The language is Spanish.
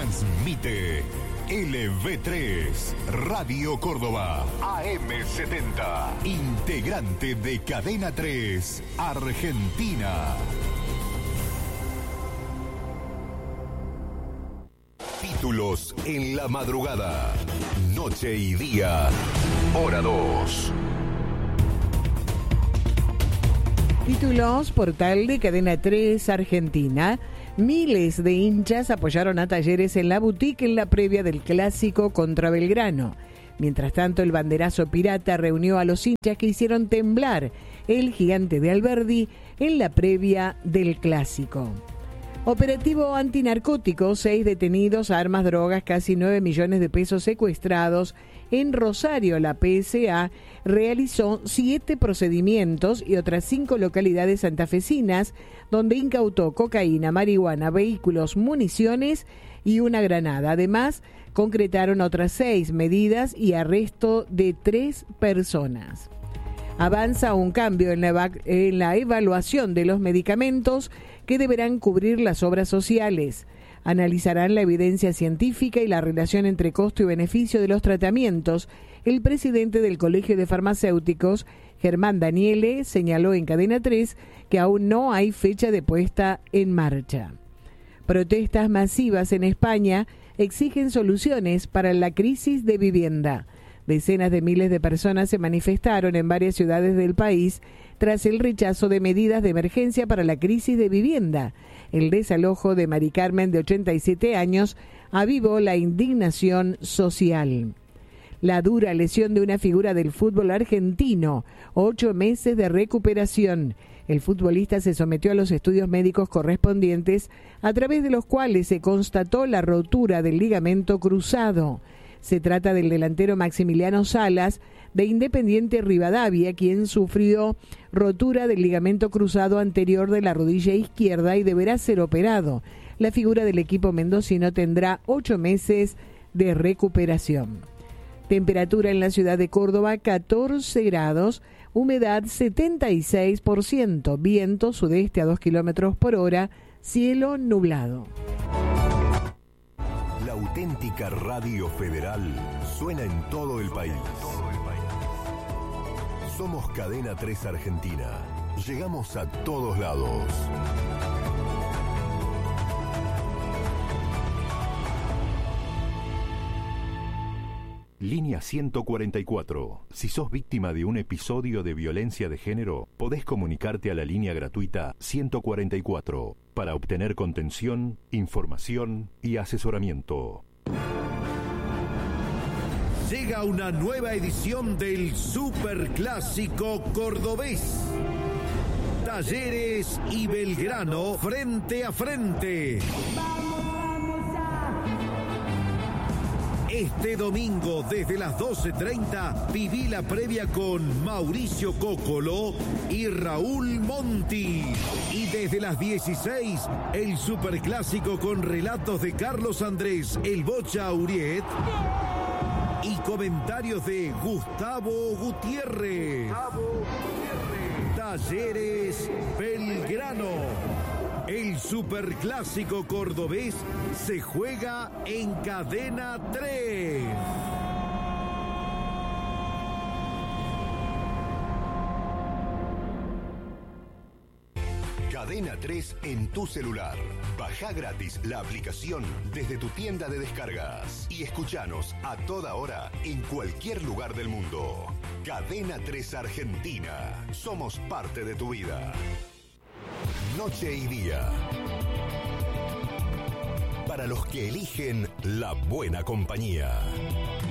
Transmite LV3, Radio Córdoba, AM70, integrante de Cadena 3, Argentina. Títulos en la madrugada, noche y día, hora 2. Títulos, portal de Cadena 3 Argentina. Miles de hinchas apoyaron a Talleres en la boutique en la previa del clásico contra Belgrano. Mientras tanto, el banderazo pirata reunió a los hinchas que hicieron temblar el Gigante de Alberdi en la previa del clásico. Operativo antinarcótico, 6 detenidos, armas, drogas, casi 9 millones de pesos secuestrados. En Rosario, la PSA realizó 7 procedimientos y otras 5 localidades santafesinas, donde incautó cocaína, marihuana, vehículos, municiones y una granada. Además, concretaron otras 6 medidas y arresto de 3 personas. Avanza un cambio en la evaluación de los medicamentos que deberán cubrir las obras sociales. Analizarán la evidencia científica y la relación entre costo y beneficio de los tratamientos. El presidente del Colegio de Farmacéuticos, Germán Daniele, señaló en Cadena 3 que aún no hay fecha de puesta en marcha. Protestas masivas en España exigen soluciones para la crisis de vivienda. Decenas de miles de personas se manifestaron en varias ciudades del país tras el rechazo de medidas de emergencia para la crisis de vivienda. El desalojo de Mari Carmen, de 87 años, avivó la indignación social. La dura lesión de una figura del fútbol argentino, 8 meses de recuperación. El futbolista se sometió a los estudios médicos correspondientes, a través de los cuales se constató la rotura del ligamento cruzado. Se trata del delantero Maximiliano Salas, de Independiente Rivadavia, quien sufrió rotura del ligamento cruzado anterior de la rodilla izquierda y deberá ser operado. La figura del equipo mendocino tendrá 8 meses de recuperación. Temperatura en la ciudad de Córdoba, 14 grados, humedad 76%, viento sudeste a 2 kilómetros por hora, cielo nublado. La auténtica Radio Federal suena en todo el país. Somos Cadena 3 Argentina. Llegamos a todos lados. Línea 144. Si sos víctima de un episodio de violencia de género, podés comunicarte a la línea gratuita 144 para obtener contención, información y asesoramiento. Llega una nueva edición del Superclásico Cordobés. Talleres y Belgrano frente a frente. Este domingo, desde las 12:30, viví la previa con Mauricio Cóccolo y Raúl Monti. Y desde las 16, el Superclásico con relatos de Carlos Andrés, el Bocha Uriet, y comentarios de Gustavo Gutiérrez. Talleres Belgrano. El Superclásico Cordobés se juega en Cadena 3. Cadena 3 en tu celular. Baja gratis la aplicación desde tu tienda de descargas y escuchanos a toda hora en cualquier lugar del mundo. Cadena 3 Argentina. Somos parte de tu vida. Noche y día. Para los que eligen la buena compañía.